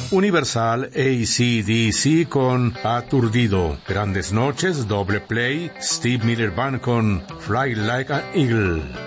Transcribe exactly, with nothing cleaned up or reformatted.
Universal A C D C con Aturdido. Grandes Noches, Doble Play, Steve Miller Band con Fly Like an Eagle.